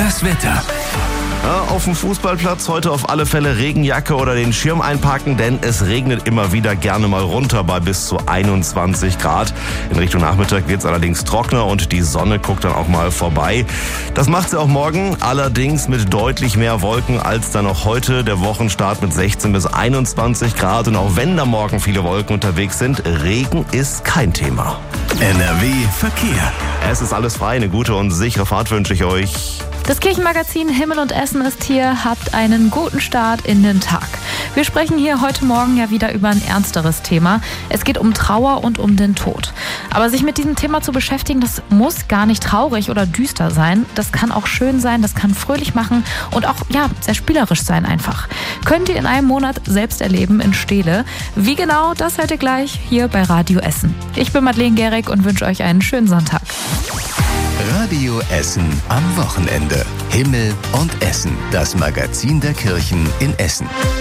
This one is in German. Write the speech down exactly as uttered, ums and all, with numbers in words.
Das Wetter. Ja, auf dem Fußballplatz heute auf alle Fälle Regenjacke oder den Schirm einpacken, denn es regnet immer wieder gerne mal runter bei bis zu einundzwanzig Grad. In Richtung Nachmittag wird es allerdings trockener und die Sonne guckt dann auch mal vorbei. Das macht sie auch morgen, allerdings mit deutlich mehr Wolken als dann auch heute. Der Wochenstart mit sechzehn bis einundzwanzig Grad und auch wenn da morgen viele Wolken unterwegs sind, Regen ist kein Thema. N R W Verkehr. Es ist alles frei, eine gute und sichere Fahrt wünsche ich euch. Das Kirchenmagazin Himmel und Essen ist hier. Habt einen guten Start in den Tag. Wir sprechen hier heute Morgen ja wieder über ein ernsteres Thema. Es geht um Trauer und um den Tod. Aber sich mit diesem Thema zu beschäftigen, das muss gar nicht traurig oder düster sein. Das kann auch schön sein, das kann fröhlich machen und auch ja sehr spielerisch sein einfach. Könnt ihr in einem Monat selbst erleben in Steele. Wie genau, das hört ihr gleich hier bei Radio Essen. Ich bin Madeleine Gehrig und wünsche euch einen schönen Sonntag. Radio Essen am Wochenende. Himmel und Essen, das Magazin der Kirchen in Essen.